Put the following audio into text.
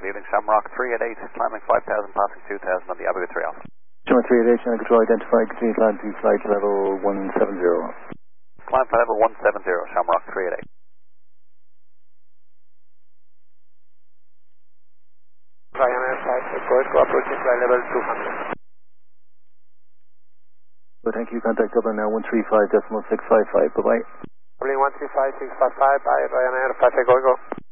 good evening, Shamrock 388, climbing 5,000, passing 2,000 on the Abigail 3 Alpha. Shamrock 388, Channel Control identified, continue climb to flight level 170. Climb for level 170, Shamrock 388. Ryanair flight, go approaching flight level 200. So thank you, contact Dublin now 135.655, bye-bye. Dublin 135.655, bye, Ryanair, Patrick, go.